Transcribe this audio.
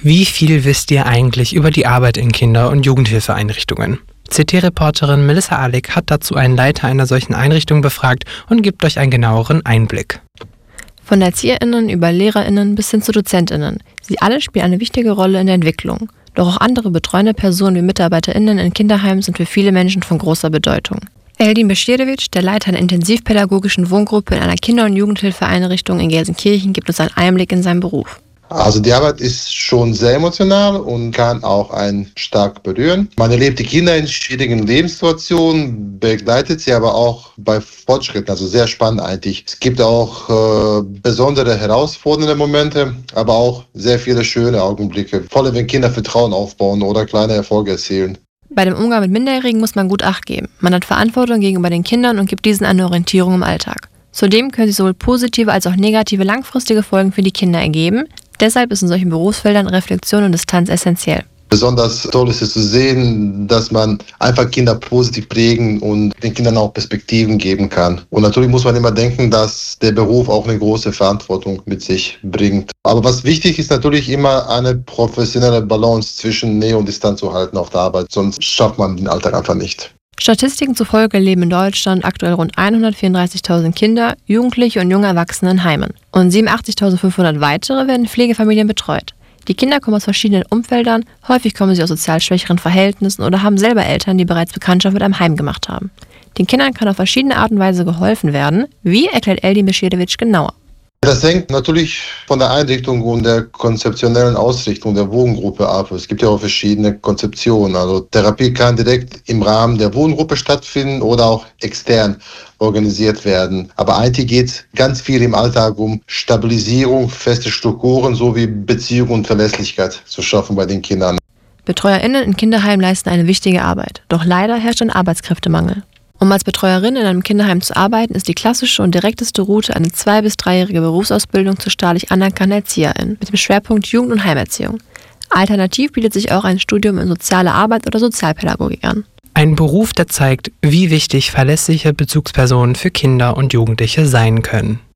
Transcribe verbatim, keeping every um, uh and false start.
Wie viel wisst ihr eigentlich über die Arbeit in Kinder- und Jugendhilfeeinrichtungen? C T-Reporterin Melissa Alick hat dazu einen Leiter einer solchen Einrichtung befragt und gibt euch einen genaueren Einblick. Von ErzieherInnen über LehrerInnen bis hin zu DozentInnen. Sie alle spielen eine wichtige Rolle in der Entwicklung. Doch auch andere betreuende Personen wie MitarbeiterInnen in Kinderheimen sind für viele Menschen von großer Bedeutung. Eldin Beschirdevic, der Leiter einer intensivpädagogischen Wohngruppe in einer Kinder- und Jugendhilfeeinrichtung in Gelsenkirchen, gibt uns einen Einblick in seinen Beruf. Also die Arbeit ist schon sehr emotional und kann auch einen stark berühren. Man erlebt die Kinder in schwierigen Lebenssituationen, begleitet sie aber auch bei Fortschritten, also sehr spannend eigentlich. Es gibt auch äh, besondere herausfordernde Momente, aber auch sehr viele schöne Augenblicke. Vor allem, wenn Kinder Vertrauen aufbauen oder kleine Erfolge erzielen. Bei dem Umgang mit Minderjährigen muss man gut Acht geben. Man hat Verantwortung gegenüber den Kindern und gibt diesen eine Orientierung im Alltag. Zudem können sich sowohl positive als auch negative langfristige Folgen für die Kinder ergeben. Deshalb ist in solchen Berufsfeldern Reflexion und Distanz essentiell. Besonders toll ist es zu sehen, dass man einfach Kinder positiv prägen und den Kindern auch Perspektiven geben kann. Und natürlich muss man immer denken, dass der Beruf auch eine große Verantwortung mit sich bringt. Aber was wichtig ist, natürlich immer eine professionelle Balance zwischen Nähe und Distanz zu halten auf der Arbeit. Sonst schafft man den Alltag einfach nicht. Statistiken zufolge leben in Deutschland aktuell rund hundertvierunddreißigtausend Kinder, Jugendliche und junge Erwachsene in Heimen. Und siebenundachtzigtausendfünfhundert weitere werden in Pflegefamilien betreut. Die Kinder kommen aus verschiedenen Umfeldern, häufig kommen sie aus sozial schwächeren Verhältnissen oder haben selber Eltern, die bereits Bekanntschaft mit einem Heim gemacht haben. Den Kindern kann auf verschiedene Art und Weise geholfen werden. Wie, erklärt Eldin Beschirdevic genauer. Das hängt natürlich von der Einrichtung und der konzeptionellen Ausrichtung der Wohngruppe ab. Es gibt ja auch verschiedene Konzeptionen. Also Therapie kann direkt im Rahmen der Wohngruppe stattfinden oder auch extern organisiert werden. Aber eigentlich geht es ganz viel im Alltag um Stabilisierung, feste Strukturen sowie Beziehung und Verlässlichkeit zu schaffen bei den Kindern. BetreuerInnen in Kinderheimen leisten eine wichtige Arbeit. Doch leider herrscht ein Arbeitskräftemangel. Um als Betreuerin in einem Kinderheim zu arbeiten, ist die klassische und direkteste Route eine zwei- bis dreijährige Berufsausbildung zur staatlich anerkannten Erzieherin mit dem Schwerpunkt Jugend- und Heimerziehung. Alternativ bietet sich auch ein Studium in soziale Arbeit oder Sozialpädagogik an. Ein Beruf, der zeigt, wie wichtig verlässliche Bezugspersonen für Kinder und Jugendliche sein können.